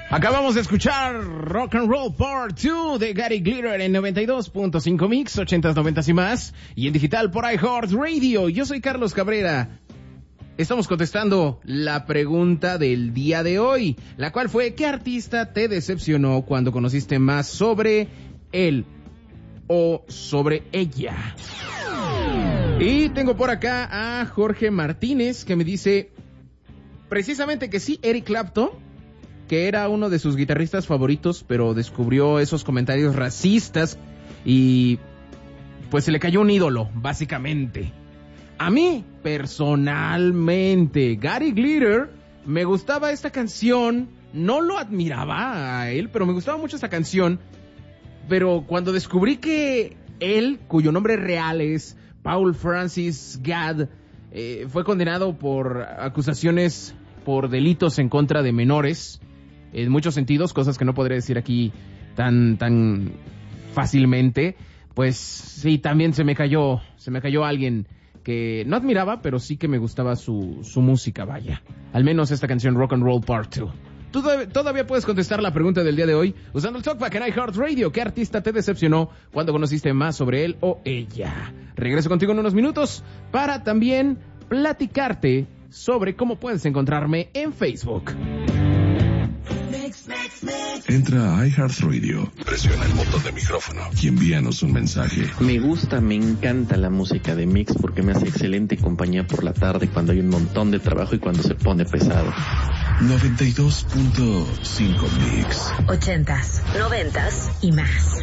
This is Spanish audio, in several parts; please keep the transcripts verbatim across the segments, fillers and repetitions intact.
Acabamos de escuchar Rock and Roll Part dos de Gary Glitter en noventa y dos punto cinco Mix, ochentas, noventas y más, y en digital por iHeartRadio. Yo soy Carlos Cabrera. Estamos contestando la pregunta del día de hoy, la cual fue: ¿qué artista te decepcionó cuando conociste más sobre él o sobre ella? Y tengo por acá a Jorge Martínez, que me dice precisamente que sí, Eric Clapton, que era uno de sus guitarristas favoritos, pero descubrió esos comentarios racistas y pues se le cayó un ídolo, básicamente. A mí, personalmente, Gary Glitter, me gustaba esta canción, no lo admiraba a él, pero me gustaba mucho esta canción, pero cuando descubrí que él, cuyo nombre real es Paul Francis Gadd, eh, fue condenado por acusaciones por delitos en contra de menores, en muchos sentidos, cosas que no podré decir aquí tan tan fácilmente, pues sí, también se me cayó, se me cayó alguien que no admiraba, pero sí que me gustaba su, su música, vaya. Al menos esta canción Rock and Roll Part dos. Tú todavía puedes contestar la pregunta del día de hoy usando el Talkback en iHeartRadio. ¿Qué artista te decepcionó cuando conociste más sobre él o ella? Regreso contigo en unos minutos para también platicarte sobre cómo puedes encontrarme en Facebook. Entra a iHeartRadio, presiona el botón de micrófono y envíanos un mensaje. Me gusta, me encanta la música de Mix porque me hace excelente compañía por la tarde cuando hay un montón de trabajo y cuando se pone pesado. noventa y dos punto cinco Mix. Ochentas, noventas y más.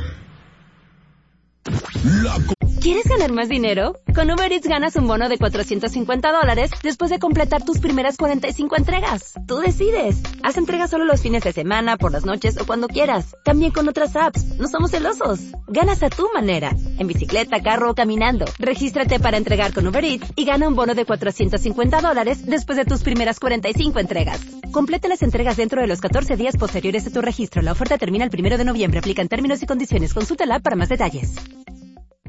La ¿Quieres ganar más dinero? Con Uber Eats ganas un bono de cuatrocientos cincuenta dólares después de completar tus primeras cuarenta y cinco entregas. Tú decides. Haz entregas solo los fines de semana, por las noches o cuando quieras. También con otras apps. No somos celosos. Ganas a tu manera. En bicicleta, carro o caminando. Regístrate para entregar con Uber Eats y gana un bono de cuatrocientos cincuenta dólares después de tus primeras cuarenta y cinco entregas. Completa las entregas dentro de los catorce días posteriores a tu registro. La oferta termina el primero de noviembre. Aplican términos y condiciones. Consulta la app para más detalles.